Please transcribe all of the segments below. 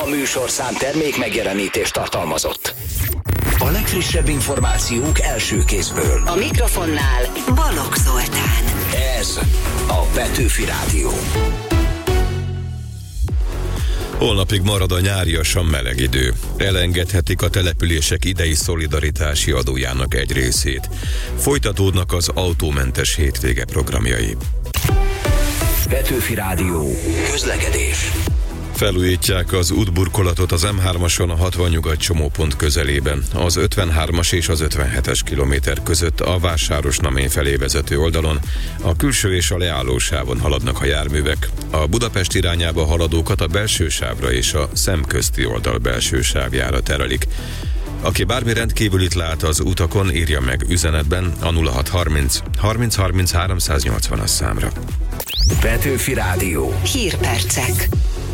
műsorszám termék megjelenítést tartalmazott. A legfrissebb információk első kézből. A mikrofonnál Balogh Zoltán. Ez a Petőfi Rádió. Holnapig marad a nyáriasan meleg idő. Elengedhetik a települések idei szolidaritási adójának egy részét. Folytatódnak az autómentes hétvége programjai. Petőfi Rádió. Közlekedés. Felújítják az útburkolatot az M3-ason a 60 nyugat csomópont közelében. Az 53-as és az 57-es kilométer között a Vásárosnamény felé vezető oldalon a külső és a leállósávon haladnak a járművek. A Budapest irányába haladókat a belső sávra és a szemközti oldal belső sávjára terelik. Aki bármi rendkívülit lát az utakon, írja meg üzenetben a 0630 30 30 380-as számra. Petőfi Rádió. Hírpercek.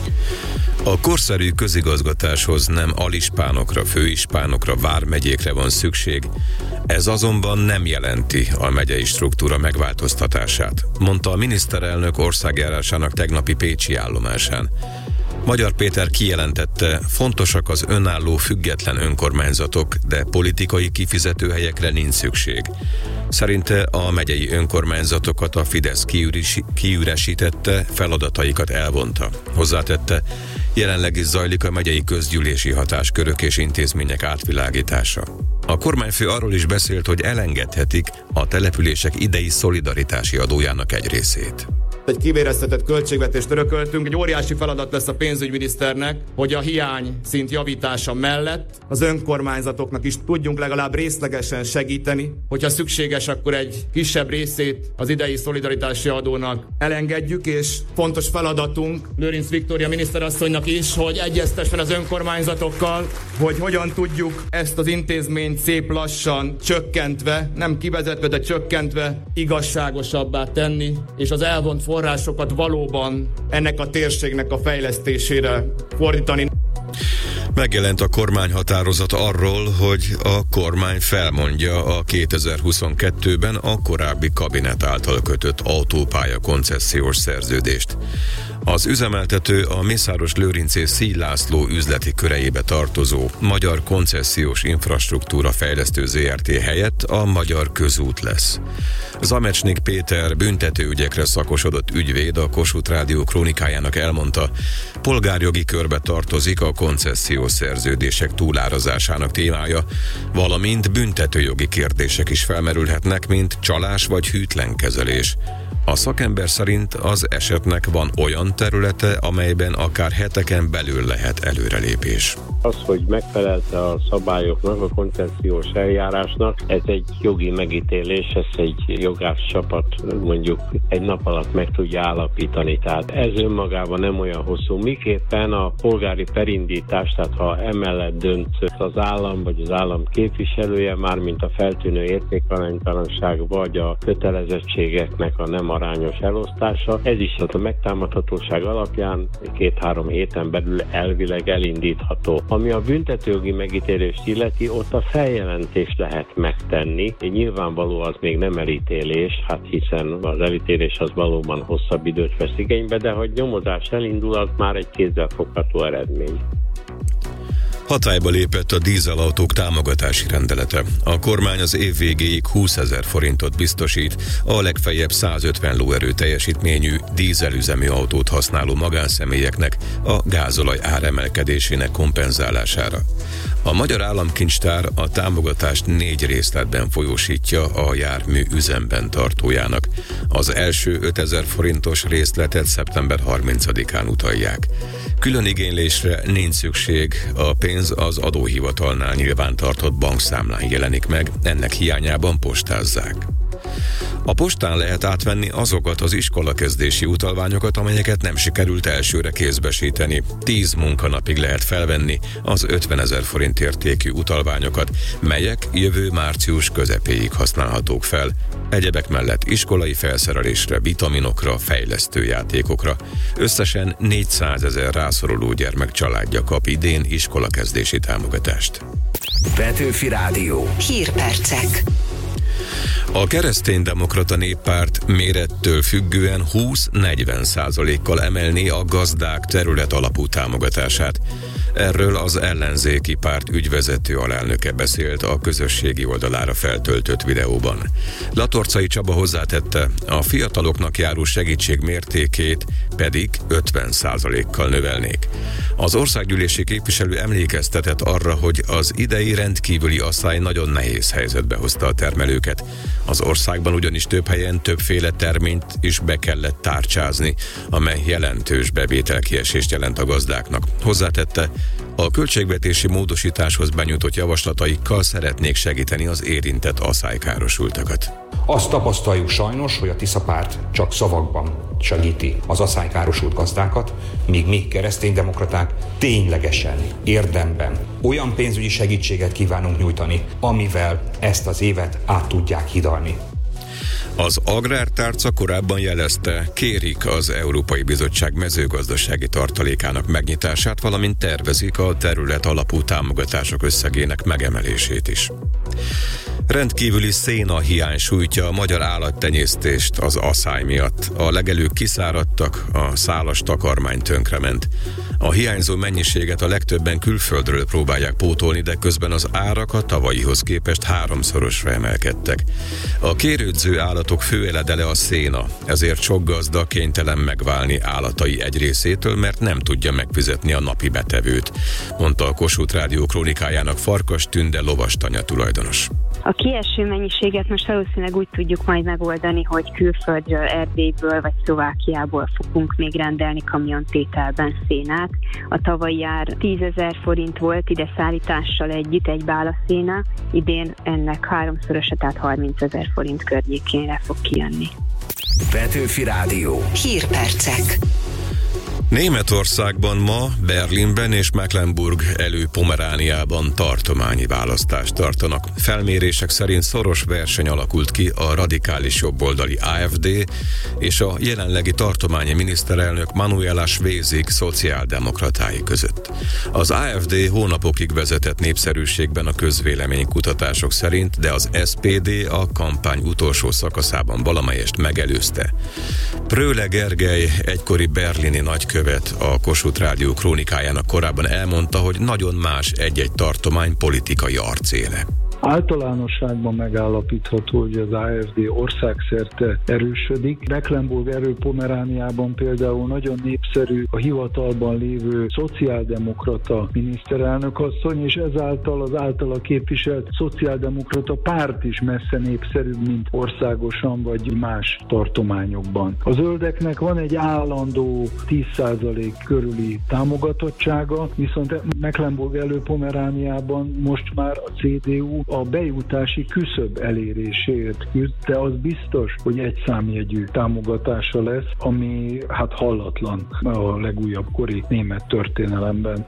A korszerű közigazgatáshoz nem alispánokra, főispánokra, vármegyékre van szükség. Ez azonban nem jelenti a megyei struktúra megváltoztatását, mondta a miniszterelnök országjárásának tegnapi pécsi állomásán. Magyar Péter kijelentette, fontosak az önálló független önkormányzatok, de politikai kifizetőhelyekre nincs szükség. Szerinte a megyei önkormányzatokat a Fidesz kiüresítette, feladataikat elvonta. Hozzátette, jelenleg is zajlik a megyei közgyűlési hatáskörök és intézmények átvilágítása. A kormányfő arról is beszélt, hogy elengedhetik a települések idei szolidaritási adójának egy részét. Egy kivéreztetett költségvetést örököltünk, egy óriási feladat lesz a pénzügyminiszternek, hogy a hiány szint javítása mellett az önkormányzatoknak is tudjunk legalább részlegesen segíteni, hogyha szükséges, akkor egy kisebb részét az idei szolidaritási adónak elengedjük, és fontos feladatunk Lőrinc Viktória miniszterasszonynak is, hogy egyeztessen az önkormányzatokkal, hogy hogyan tudjuk ezt az intézményt szép lassan csökkentve, nem kivezetve, de csökkentve igazságosabbá tenni, és az elvont forrásokat valóban ennek a térségnek a fejlesztésére fordítani. Megjelent a kormányhatározat arról, hogy a kormány felmondja a 2022-ben a korábbi kabinet által kötött autópálya koncesziós szerződést. Az üzemeltető a Mészáros-Lőrinc és Szíj László üzleti köreibe tartozó Magyar Koncesziós Infrastruktúra Fejlesztő Zrt. Helyett a Magyar Közút lesz. Zamecsnik Péter büntetőügyekre szakosodott ügyvéd a Kossuth Rádió krónikájának elmondta, polgárjogi körbe tartozik a koncesziós szerződések túlárazásának témája, valamint büntetőjogi kérdések is felmerülhetnek, mint csalás vagy hűtlen kezelés. A szakember szerint az esetnek van olyan területe, amelyben akár heteken belül lehet előrelépés. Az, hogy megfelelte a szabályoknak, a koncesziós eljárásnak, ez egy jogi megítélés, ez egy jogászcsapat mondjuk egy nap alatt meg tudja állapítani. Tehát ez önmagában nem olyan hosszú. Miképpen a polgári perindítás, tehát ha emellett dönt az állam vagy az állam képviselője, mármint a feltűnő értékaránytalanság vagy a kötelezettségeknek a nem arányos elosztása, ez is a megtámadhatóság alapján 2-3 héten belül elvileg elindítható. Ami a büntetőjogi megítélést illeti, ott a feljelentést lehet megtenni. Nyilvánvaló az még nem elítélés, hiszen az elítélés az valóban hosszabb időt vesz igénybe, de hogy nyomozás elindul, az már egy kézzelfogható eredmény. Hatályba lépett a dízelautók támogatási rendelete. A kormány az év végéig 20 000 forintot biztosít a legfeljebb 150 lóerő teljesítményű dízelüzemű autót használó magánszemélyeknek a gázolaj áremelkedésének kompenzálására. A Magyar Államkincstár a támogatást 4 részletben folyósítja a jármű üzemben tartójának. Az első 5000 forintos részletet szeptember 30-án utalják. Külön igénylésre nincs szükség, a pénz az adóhivatalnál nyilvántartott bankszámlán jelenik meg, ennek hiányában postázzák. A postán lehet átvenni azokat az iskolakezdési utalványokat, amelyeket nem sikerült elsőre kézbesíteni. 10 munkanapig lehet felvenni az 50 000 forint értékű utalványokat, melyek jövő március közepéig használhatók fel. Egyebek mellett iskolai felszerelésre, vitaminokra, fejlesztőjátékokra. Összesen 400 000 rászoruló gyermek családja kap idén iskolakezdési támogatást. Petőfi Rádió. Hírpercek. A Kereszténydemokrata Néppárt mérettől függően 20-40%-kal emelné a gazdák terület alapú támogatását. Erről az ellenzéki párt ügyvezető alelnöke beszélt a közösségi oldalára feltöltött videóban. Latorcai Csaba hozzátette, a fiataloknak járó segítség mértékét pedig 50%-kal növelnék. Az országgyűlési képviselő emlékeztetett arra, hogy az idei rendkívüli asszály nagyon nehéz helyzetbe hozta a termelőket. Az országban ugyanis több helyen többféle terményt is be kellett tárcsázni, amely jelentős bevételkiesést jelent a gazdáknak. Hozzátette, a költségvetési módosításhoz benyújtott javaslataikkal szeretnék segíteni az érintett aszálykárosultakat. Azt tapasztaljuk sajnos, hogy a Tisza párt csak szavakban segíti az asszálykárosult gazdákat, míg mi kereszténydemokraták ténylegesen, érdemben olyan pénzügyi segítséget kívánunk nyújtani, amivel ezt az évet át tudják hidalni. Az Agrártárca korábban jelezte, kérik az Európai Bizottság mezőgazdasági tartalékának megnyitását, valamint tervezik a terület alapú támogatások összegének megemelését is. Rendkívüli szénahiány sújtja a magyar állattenyésztést az aszály miatt. A legelők kiszáradtak, a szálas takarmány tönkrement. A hiányzó mennyiséget a legtöbben külföldről próbálják pótolni, de közben az árak a tavalyihoz képest 3-szorosra emelkedtek. A kérődző állatok főeledele a széna, ezért sok gazda kénytelen megválni állatai egy részétől, mert nem tudja megfizetni a napi betevőt, mondta a Kossuth Rádió krónikájának Farkas Tünde lovastanya tulajdonos. A kieső mennyiséget most valószínűleg úgy tudjuk majd megoldani, hogy külföldről, Erdélyből vagy Szlovákiából fogunk még rendelni kamiontételben szénát. A tavalyi ár 10 000 forint volt ide szállítással együtt egy bálaszéna, idén ennek 3-szorosa, tehát 30 000 forint környékére fog kijönni. Petőfi Rádió. Hírpercek. Németországban ma Berlinben és Mecklenburg Pomerániában tartományi választást tartanak. Felmérések szerint szoros verseny alakult ki a radikális jobboldali AfD és a jelenlegi tartományi miniszterelnök Manuela Schwesig szociáldemokratái között. Az AfD hónapokig vezetett népszerűségben a közvéleménykutatások szerint, de az SPD a kampány utolsó szakaszában valamelyest megelőzte. Pröhle Gergely egykori berlini nagykövet a Kossuth Rádió krónikájának korábban elmondta, hogy nagyon más egy-egy tartomány politikai arcéle. Általánosságban megállapítható, hogy az AfD országszerte erősödik. Mecklenburg-Pomerániában például nagyon népszerű a hivatalban lévő szociáldemokrata miniszterelnökasszony, és ezáltal az általa képviselt szociáldemokrata párt is messze népszerűbb, mint országosan vagy más tartományokban. A zöldeknek van egy állandó 10% körüli támogatottsága, viszont Mecklenburg-Pomerániában most már a CDU a bejutási küszöb eléréséért küzd, de az biztos, hogy egy számjegyű támogatása lesz, ami hallatlan a legújabb kori német történelemben.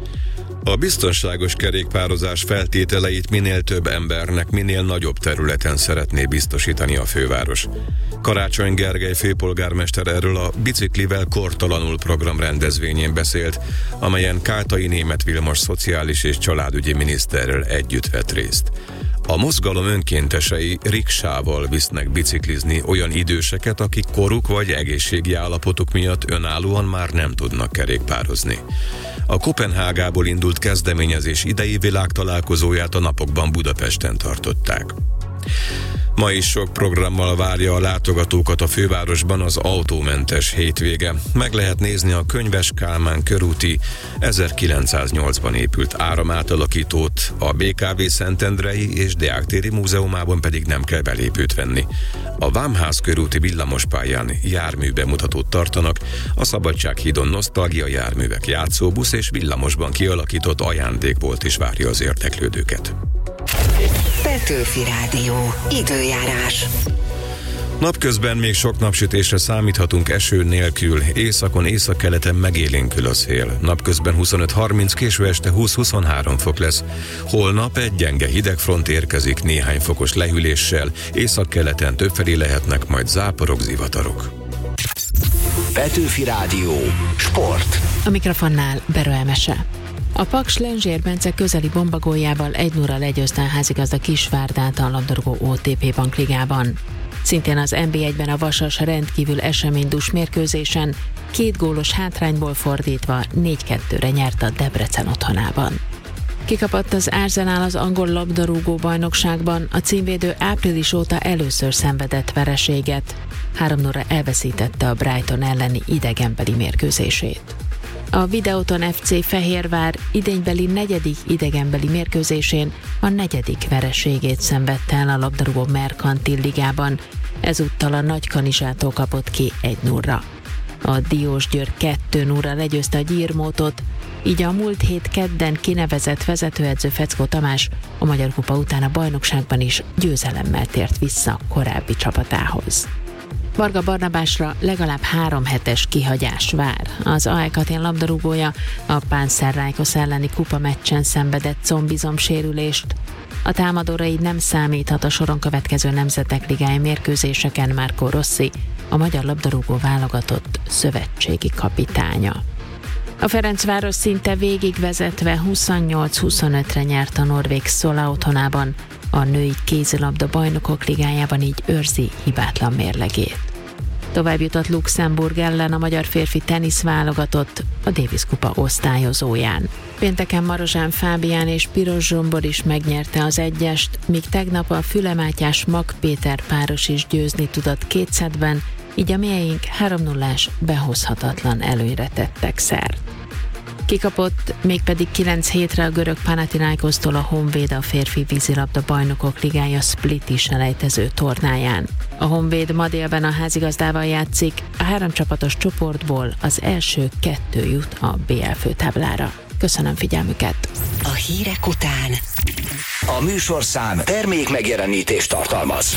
A biztonságos kerékpározás feltételeit minél több embernek, minél nagyobb területen szeretné biztosítani a főváros. Karácsony Gergely főpolgármester erről a Biciklivel kortalanul program rendezvényén beszélt, amelyen Kátai Németh Vilmos szociális és családügyi miniszterrel együtt vett részt. A mozgalom önkéntesei riksával visznek biciklizni olyan időseket, akik koruk vagy egészségi állapotuk miatt önállóan már nem tudnak kerékpározni. A Koppenhágából indult kezdeményezés idei világtalálkozóját a napokban Budapesten tartották. Ma is sok programmal várja a látogatókat a fővárosban az autómentes hétvége. Meg lehet nézni a Könyves Kálmán körúti 1908-ban épült áramátalakítót, a BKV Szentendrei és Deák-téri múzeumában pedig nem kell belépőt venni. A Vámház körúti villamospályán járműbemutatót tartanak, a Szabadsághídon nosztalgia járművek, játszóbusz és villamosban kialakított ajándékbolt is várja az érdeklődőket. Petőfi Rádió. Időjárás. Napközben még sok napsütésre számíthatunk eső nélkül, északon, északkeleten megélénkül a szél. Napközben 25-30, késő este 20-23 fok lesz. Holnap egy gyenge hidegfront érkezik néhány fokos lehűléssel, északkeleten többfelé lehetnek majd záporok, zivatarok. Petőfi Rádió. Sport. A mikrofonnál Berő Elmese. A Paks Lenzsér Bence közeli bombagóljával 1-0-ra legyőzte a házigazda Kisvárdát a labdarúgó OTP Bankligában. Szintén az NB1-ben a Vasas rendkívül eseménydús mérkőzésen 2 gólos hátrányból fordítva 4-2-re nyert a Debrecen otthonában. Kikapott az Arsenal az angol labdarúgó bajnokságban, a címvédő április óta először szenvedett vereséget. 3-0-ra elveszítette a Brighton elleni idegenbeli mérkőzését. A Videoton FC Fehérvár idénybeli 4. idegenbeli mérkőzésén a 4. vereségét szenvedte el a labdarúgó Merkantil Ligában, ezúttal a Nagykanizsától kapott ki 1-0-ra. A Diósgyőr 2-0-ra legyőzte a Gyirmótot, így a múlt hét kedden kinevezett vezetőedző Feckó Tamás a Magyar Kupa után a bajnokságban is győzelemmel tért vissza korábbi csapatához. Varga Barnabásra legalább 3 hetes kihagyás vár. Az AEK Atén labdarúgója a Pánszerrájkosz elleni kupa meccsen szenvedett combizomsérülést. A támadóra így nem számíthat a soron következő Nemzetek Ligája mérkőzéseken Marco Rossi, a magyar labdarúgó válogatott szövetségi kapitánya. A Ferencváros szinte végigvezetve 28-25-re nyert a norvég Sola otthonában, a női kézilabda bajnokok ligájában így őrzi hibátlan mérlegét. Tovább jutott Luxemburg ellen a magyar férfi teniszválogatott a Davis Kupa osztályozóján. Pénteken Marozsán Fábián és Piros Zsombor is megnyerte az egyest, míg tegnap a Füle Mátyás Mag Péter páros is győzni tudott 2 szettben, így a mieink 3-0-ás behozhatatlan előnyre tettek szert. Kikapott mégpedig 9 hétre a görög Panathinaikosztól a Honvéd a férfi vízilabda bajnokok ligája Spliti selejtező tornáján. A Honvéd ma délben a házigazdával játszik, a 3 csapatos csoportból az első 2 jut a BL főtáblára. Köszönöm figyelmüket! A hírek után A műsorszám termék megjelenítést tartalmaz.